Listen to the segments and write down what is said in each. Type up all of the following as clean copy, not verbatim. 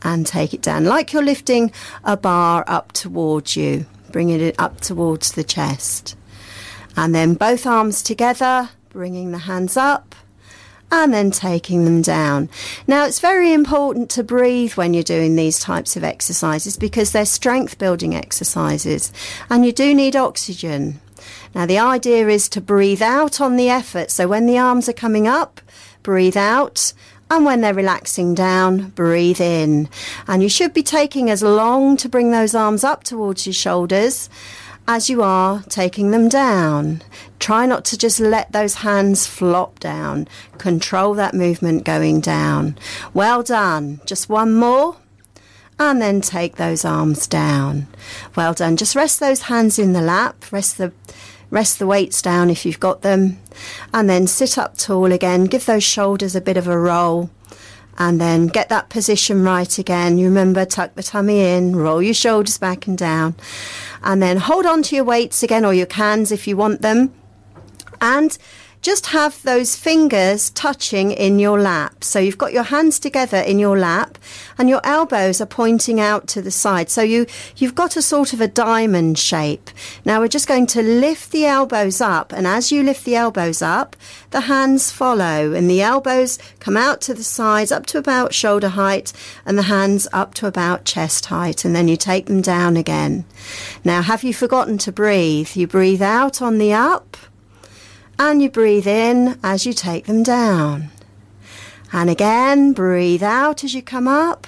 and take it down, like you're lifting a bar up towards you, bringing it up towards the chest. And then both arms together, bringing the hands up, and then taking them down. Now, it's very important to breathe when you're doing these types of exercises because they're strength-building exercises, and you do need oxygen. Now, the idea is to breathe out on the effort. So when the arms are coming up, breathe out, and when they're relaxing down, breathe in. And you should be taking as long to bring those arms up towards your shoulders as you are taking them down. Try not to just let those hands flop down. Control that movement going down. Well done. Just one more. And then take those arms down. Well done. Just rest those hands in the lap. Rest the weights down if you've got them. And then sit up tall again. Give those shoulders a bit of a roll. And then get that position right again. You remember, tuck the tummy in, roll your shoulders back and down. And then hold on to your weights again, or your cans if you want them. And just have those fingers touching in your lap. So you've got your hands together in your lap and your elbows are pointing out to the side. So you've got a sort of a diamond shape. Now we're just going to lift the elbows up, and as you lift the elbows up, the hands follow, and the elbows come out to the sides up to about shoulder height and the hands up to about chest height, and then you take them down again. Now, have you forgotten to breathe? You breathe out on the up, and you breathe in as you take them down. And again, breathe out as you come up.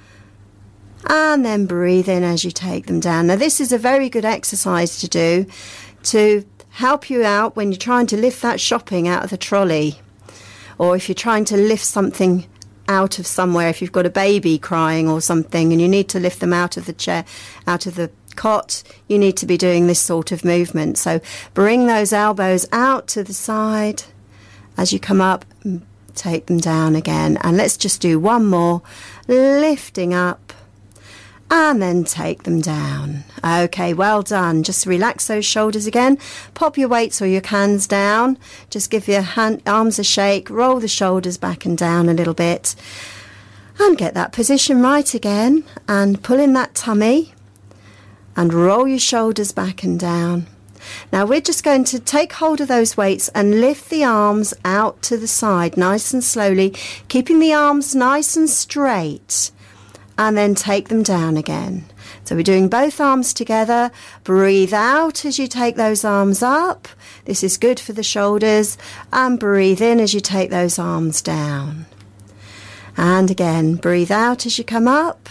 And then breathe in as you take them down. Now, this is a very good exercise to do to help you out when you're trying to lift that shopping out of the trolley. Or if you're trying to lift something out of somewhere, if you've got a baby crying or something and you need to lift them out of the chair, out of the cot, you need to be doing this sort of movement. So bring those elbows out to the side as you come up, take them down again. And let's just do one more, lifting up and then take them down. Okay, well done. Just relax those shoulders again. Pop your weights or your cans down. Just give your arms a shake, roll the shoulders back and down a little bit and get that position right again, and pull in that tummy and roll your shoulders back and down. Now we're just going to take hold of those weights and lift the arms out to the side nice and slowly, keeping the arms nice and straight, and then take them down again. So we're doing both arms together. Breathe out as you take those arms up. This is good for the shoulders. And breathe in as you take those arms down. And again, breathe out as you come up.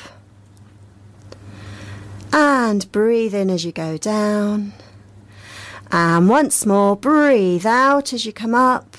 And breathe in as you go down. And once more, breathe out as you come up.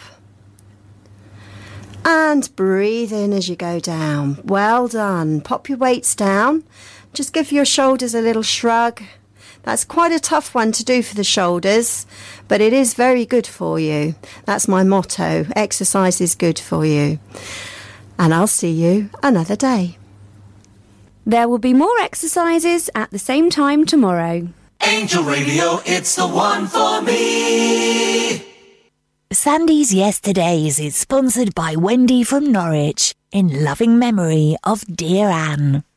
And breathe in as you go down. Well done. Pop your weights down. Just give your shoulders a little shrug. That's quite a tough one to do for the shoulders, but it is very good for you. That's my motto. Exercise is good for you. And I'll see you another day. There will be more exercises at the same time tomorrow. Angel Radio, it's the one for me. Sandy's Yesterdays is sponsored by Wendy from Norwich in loving memory of dear Anne.